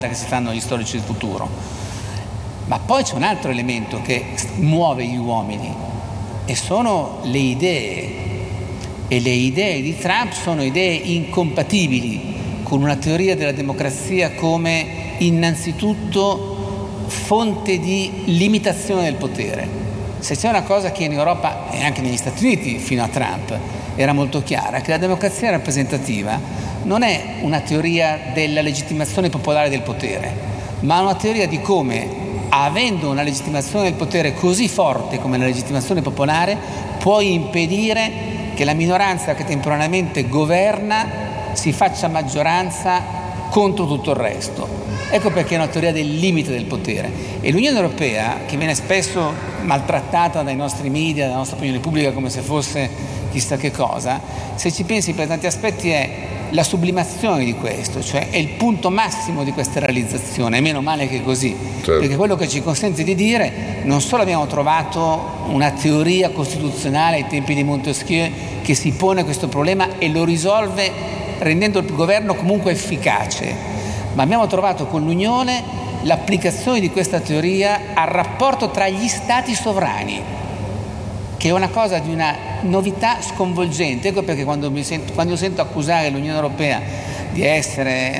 che si fanno gli storici del futuro. Ma poi c'è un altro elemento che muove gli uomini e sono le idee, e le idee di Trump sono idee incompatibili con una teoria della democrazia come innanzitutto fonte di limitazione del potere. Se c'è una cosa che in Europa e anche negli Stati Uniti fino a Trump era molto chiara, che la democrazia rappresentativa non è una teoria della legittimazione popolare del potere, ma una teoria di come, avendo una legittimazione del potere così forte come la legittimazione popolare, puoi impedire che la minoranza che temporaneamente governa si faccia maggioranza contro tutto il resto. Ecco perché è una teoria del limite del potere. E l'Unione Europea, che viene spesso maltrattata dai nostri media, dalla nostra opinione pubblica come se fosse chissà che cosa, se ci pensi per tanti aspetti è la sublimazione di questo, cioè è il punto massimo di questa realizzazione, e meno male che è così, certo. Perché quello che ci consente di dire, non solo abbiamo trovato una teoria costituzionale ai tempi di Montesquieu che si pone questo problema e lo risolve rendendo il governo comunque efficace, ma abbiamo trovato con l'Unione l'applicazione di questa teoria al rapporto tra gli stati sovrani, che è una cosa di una novità sconvolgente. Ecco perché quando io sento accusare l'Unione Europea di essere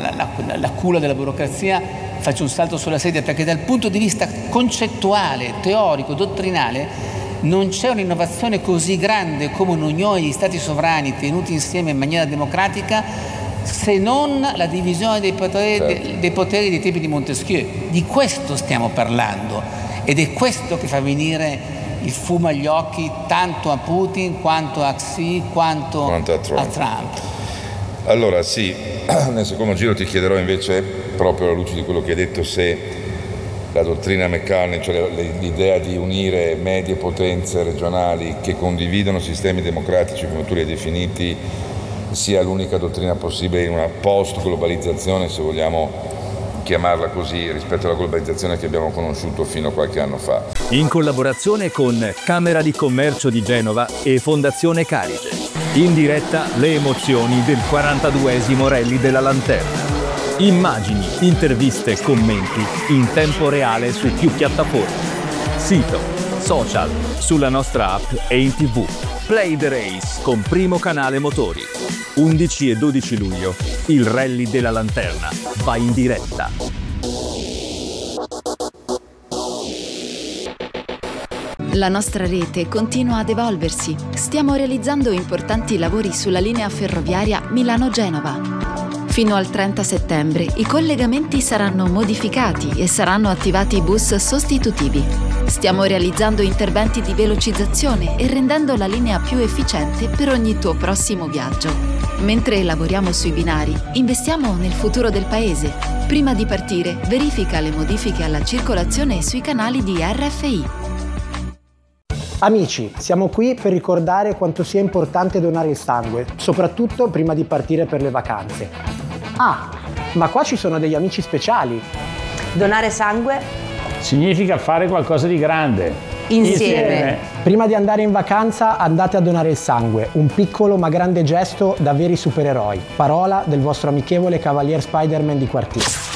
la culla della burocrazia, faccio un salto sulla sedia, perché dal punto di vista concettuale, teorico, dottrinale, non c'è un'innovazione così grande come un'unione di stati sovrani tenuti insieme in maniera democratica, se non la divisione dei poteri dei tempi di Montesquieu. Di questo stiamo parlando, ed è questo che fa venire il fumo agli occhi tanto a Putin quanto a Xi quanto a Trump. Allora sì, nel secondo giro ti chiederò invece, proprio alla luce di quello che hai detto, se la dottrina McCartney, cioè l'idea di unire medie potenze regionali che condividono sistemi democratici come tu li hai definiti, sia l'unica dottrina possibile in una post-globalizzazione, se vogliamo chiamarla così, rispetto alla globalizzazione che abbiamo conosciuto fino a qualche anno fa. In collaborazione con Camera di Commercio di Genova e Fondazione Carige. In diretta le emozioni del 42esimo Rally della Lanterna. Immagini, interviste e commenti in tempo reale su più piattaforme. Sito, social, sulla nostra app e in TV. Play the Race con Primo Canale Motori. 11 e 12 luglio, il Rally della Lanterna va in diretta. La nostra rete continua ad evolversi. Stiamo realizzando importanti lavori sulla linea ferroviaria Milano-Genova. Fino al 30 settembre i collegamenti saranno modificati e saranno attivati bus sostitutivi. Stiamo realizzando interventi di velocizzazione e rendendo la linea più efficiente per ogni tuo prossimo viaggio. Mentre lavoriamo sui binari, investiamo nel futuro del paese. Prima di partire, verifica le modifiche alla circolazione sui canali di RFI. Amici, siamo qui per ricordare quanto sia importante donare il sangue, soprattutto prima di partire per le vacanze. Ah, ma qua ci sono degli amici speciali. Donare sangue significa fare qualcosa di grande. Insieme. Prima di andare in vacanza andate a donare il sangue, un piccolo ma grande gesto da veri supereroi. Parola del vostro amichevole Cavalier Spider-Man di quartiere.